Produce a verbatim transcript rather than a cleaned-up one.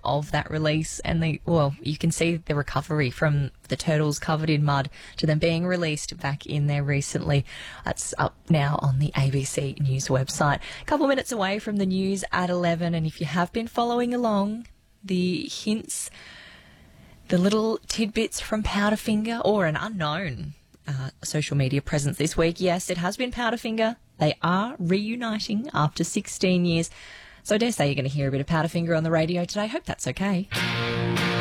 of that release, and they, well, you can see the recovery from the turtles covered in mud to them being released back in there recently. That's up now on the A B C News website. A couple minutes away from the news at eleven, and if you have been following along, the hints, the little tidbits from Powderfinger, or an unknown uh, social media presence this week. Yes, it has been Powderfinger. They are reuniting after sixteen years. So I dare say you're going to hear a bit of Powderfinger on the radio today. Hope that's okay.